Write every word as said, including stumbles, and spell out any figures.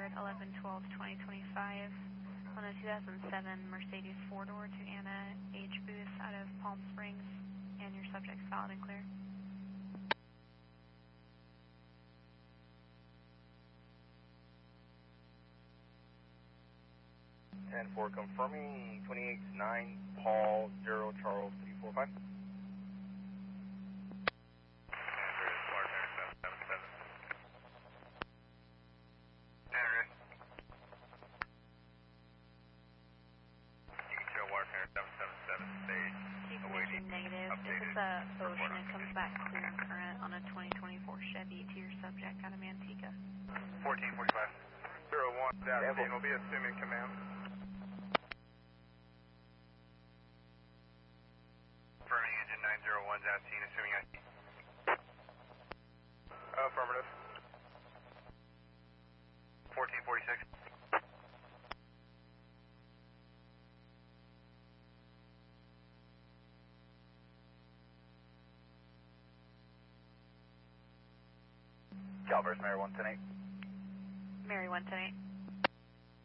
Card eleven twelve twenty twenty-five on a two thousand seven Mercedes four-door to Anna H. Booth out of Palm Springs, and your subject's valid and clear. ten four confirming, twenty-eight nine, Paul, zero, Charles, three four five. Negative. If it's a Ocean, it comes back clear and current on a twenty twenty-four Chevy to your subject out of Manteca. fourteen forty-five. zero one, Dasteen will be assuming command. Confirming engine nine zero one, Dasteen, assuming I C. Affirmative. fourteen forty-six. Calvers, Mary one ten eight. Mary one ten eight.